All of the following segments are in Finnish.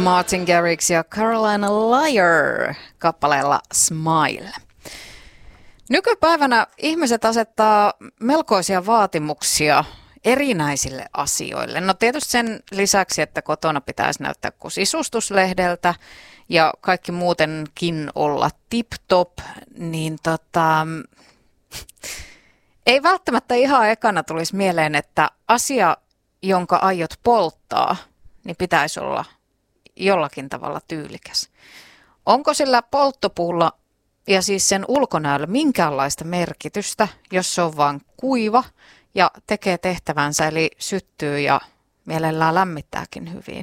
Martin Garrix ja Carolina Liar kappaleella Smile. Nykypäivänä ihmiset asettaa melkoisia vaatimuksia erinäisille asioille. No tietysti sen lisäksi, että kotona pitäisi näyttää kuin sisustuslehdeltä ja kaikki muutenkin olla tip-top, niin ei välttämättä ihan ekana tulisi mieleen, että asia, jonka aiot polttaa, niin pitäisi olla jollakin tavalla tyylikäs. Onko sillä polttopuulla ja siis sen ulkonäöllä minkäänlaista merkitystä, jos se on vain kuiva ja tekee tehtävänsä, eli syttyy ja mielellään lämmittääkin hyvin?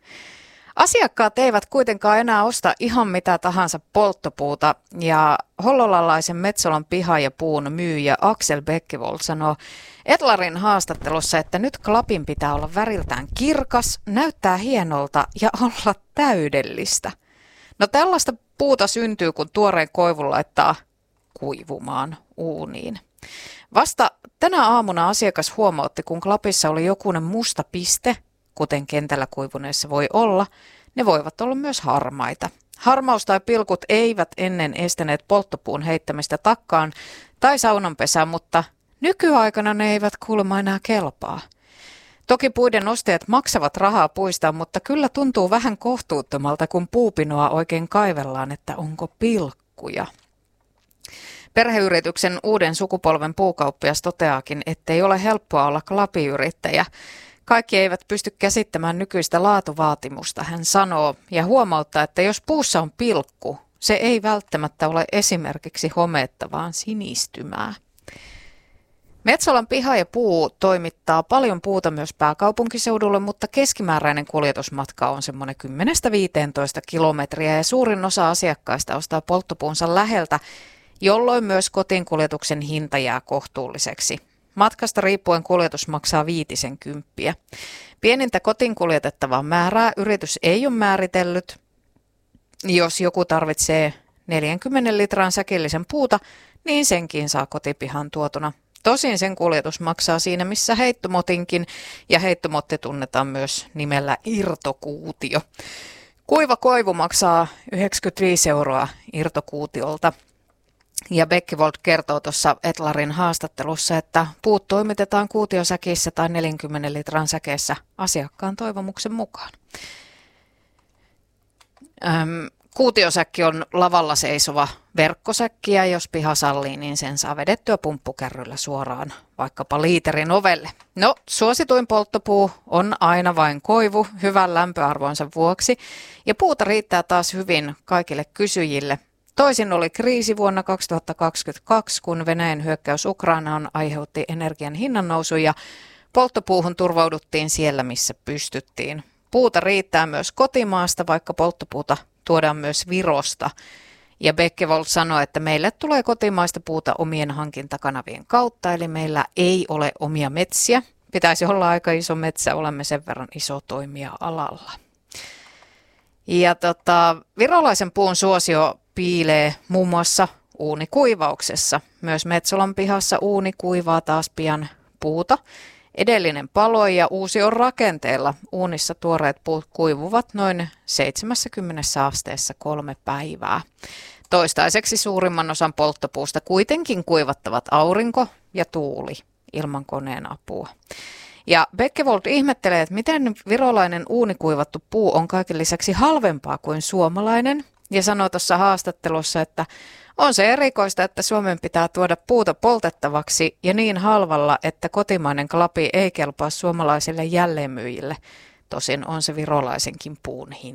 Asiakkaat eivät kuitenkaan enää osta ihan mitä tahansa polttopuuta, ja hollolalaisen Metsolan piha- ja puun myyjä Axel Beckevold sanoo Etlarin haastattelussa, että nyt klapin pitää olla väriltään kirkas, näyttää hienolta ja olla täydellistä. No tällaista puuta syntyy, kun tuoreen koivun laittaa kuivumaan uuniin. Vasta tänä aamuna asiakas huomautti, kun klapissa oli jokunen musta piste, kuten kentällä kuivuneessa voi olla, ne voivat olla myös harmaita. Harmaus tai pilkut eivät ennen estäneet polttopuun heittämistä takkaan tai saunanpesään, mutta nykyaikana ne eivät kuulemma enää kelpaa. Toki puiden ostajat maksavat rahaa puistaan, mutta kyllä tuntuu vähän kohtuuttomalta, kun puupinoa oikein kaivellaan, että onko pilkkuja. Perheyrityksen uuden sukupolven puukauppias toteaakin, ettei ole helppoa olla klapiyrittäjä. Kaikki eivät pysty käsittämään nykyistä laatuvaatimusta, hän sanoo, ja huomauttaa, että jos puussa on pilkku, se ei välttämättä ole esimerkiksi hometta, vaan sinistymää. Metsolan piha ja puu toimittaa paljon puuta myös pääkaupunkiseudulle, mutta keskimääräinen kuljetusmatka on semmoinen 10-15 kilometriä ja suurin osa asiakkaista ostaa polttopuunsa läheltä, jolloin myös kotiinkuljetuksen hinta jää kohtuulliseksi. Matkasta riippuen kuljetus maksaa 50. Pienintä kotiin kuljetettavaa määrää yritys ei ole määritellyt. Jos joku tarvitsee 40 litran säkillisen puuta, niin senkin saa kotipihan tuotuna. Tosin sen kuljetus maksaa siinä missä heittomotinkin, ja heittomotti tunnetaan myös nimellä irtokuutio. Kuiva koivu maksaa 95 € irtokuutiolta. Ja Beckevold kertoo tuossa Etlarin haastattelussa, että puut toimitetaan kuutiosäkissä tai 40 litran säkeissä asiakkaan toivomuksen mukaan. Kuutiosäkki on lavalla seisova verkkosäkki ja jos piha sallii, niin sen saa vedettyä pumppukärryllä suoraan vaikkapa liiterin ovelle. No, suosituin polttopuu on aina vain koivu hyvän lämpöarvonsa vuoksi ja puuta riittää taas hyvin kaikille kysyjille. Toisin oli kriisi vuonna 2022, kun Venäjän hyökkäys Ukrainaan aiheutti energian hinnannousun ja polttopuuhun turvauduttiin siellä, missä pystyttiin. Puuta riittää myös kotimaasta, vaikka polttopuuta tuodaan myös Virosta. Ja Beckevold sanoi, että meille tulee kotimaista puuta omien hankintakanavien kautta, eli meillä ei ole omia metsiä. Pitäisi olla aika iso metsä, olemme sen verran iso toimija alalla. Ja virolaisen puun suosio piilee muun muassa uunikuivauksessa. Myös Metsolan pihassa uuni kuivaa taas pian puuta. Edellinen paloi ja uusi on rakenteella. Uunissa tuoreet puut kuivuvat noin 70 asteessa 3 päivää. Toistaiseksi suurimman osan polttopuusta kuitenkin kuivattavat aurinko ja tuuli ilman koneen apua. Ja Beckevold ihmettelee, että miten virolainen uunikuivattu puu on kaiken lisäksi halvempaa kuin suomalainen. Ja sanoo tuossa haastattelussa, että on se erikoista, että Suomen pitää tuoda puuta poltettavaksi ja niin halvalla, että kotimainen klapi ei kelpaa suomalaisille jälleenmyyjille. Tosin on se virolaisenkin puun hinta.